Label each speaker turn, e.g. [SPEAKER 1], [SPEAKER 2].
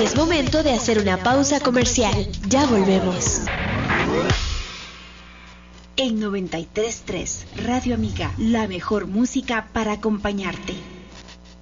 [SPEAKER 1] Es momento de hacer una pausa comercial. Ya volvemos.
[SPEAKER 2] En 93.3, Radio Amiga, la mejor música para acompañarte.